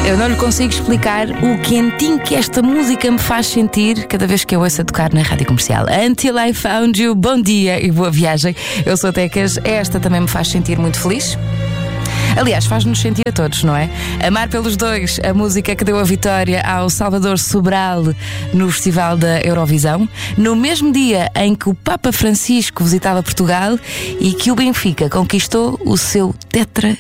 Eu não lhe consigo explicar o quentinho que esta música me faz sentir cada vez que eu ouço a tocar na rádio comercial. Until I Found You, bom dia e boa viagem. Eu sou Tecas, esta também me faz sentir muito feliz. Aliás, faz-nos sentir a todos, não é? Amar pelos Dois, a música que deu a vitória ao Salvador Sobral no Festival da Eurovisão, no mesmo dia em que o Papa Francisco visitava Portugal e que o Benfica conquistou o seu tetra